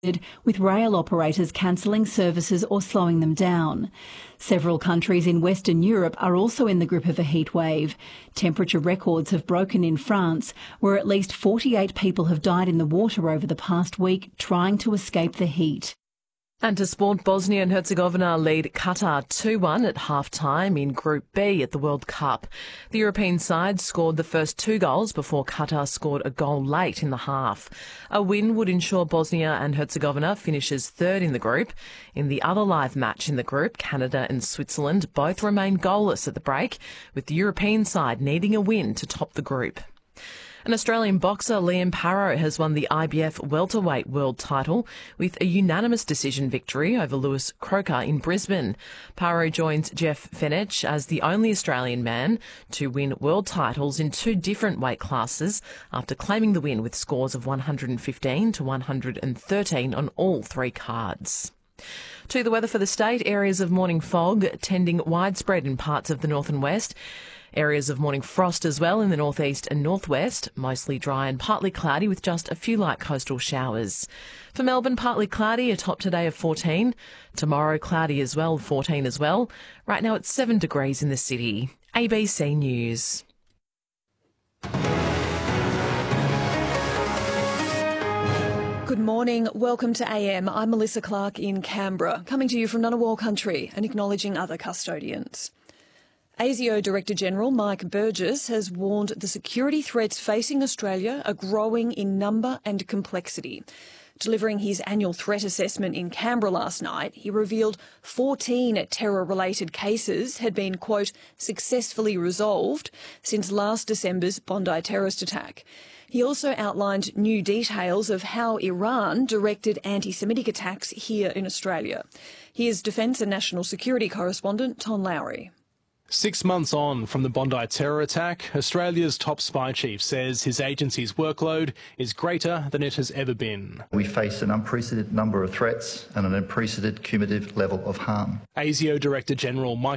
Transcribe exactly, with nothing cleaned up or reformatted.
with rail operators cancelling services or slowing them down. Several countries in Western Europe are also in the grip of a heatwave. Temperature records have broken in France, where at least forty-eight people have died in the water over the past week trying to escape the heat. And to sport, Bosnia and Herzegovina lead Qatar two one at half-time in Group B at the World Cup. The European side scored the first two goals before Qatar scored a goal late in the half. A win would ensure Bosnia and Herzegovina finishes third in the group. In the other live match in the group, Canada and Switzerland both remain goalless at the break, with the European side needing a win to top the group. An Australian boxer, Liam Parrow, has won the I B F welterweight world title with a unanimous decision victory over Lewis Croker in Brisbane. Parrow joins Jeff Fenech as the only Australian man to win world titles in two different weight classes after claiming the win with scores of one hundred fifteen to one hundred thirteen on all three cards. To the weather for the state, areas of morning fog tending widespread in parts of the north and west. Areas of morning frost as well in the northeast and northwest, mostly dry and partly cloudy with just a few light coastal showers. For Melbourne, partly cloudy, a top today of fourteen. Tomorrow, cloudy as well, fourteen as well. Right now it's seven degrees in the city. A B C News. Good morning. Welcome to A M. I'm Melissa Clark in Canberra, coming to you from Ngunnawal country and acknowledging other custodians. ASIO Director-General Mike Burgess has warned the security threats facing Australia are growing in number and complexity. Delivering his annual threat assessment in Canberra last night, he revealed fourteen terror-related cases had been, quote, successfully resolved since last December's Bondi terrorist attack. He also outlined new details of how Iran directed anti-Semitic attacks here in Australia. Here's Defence and National Security correspondent Tom Lowry. Six months on from the Bondi terror attack, Australia's top spy chief says his agency's workload is greater than it has ever been. We face an unprecedented number of threats and an unprecedented cumulative level of harm. ASIO Director-General Mike